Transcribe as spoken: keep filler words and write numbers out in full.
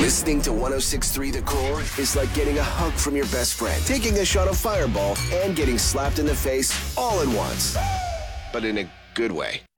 Listening to one oh six point three The Core is like getting a hug from your best friend, taking a shot of Fireball, and getting slapped in the face all at once. But in a good way.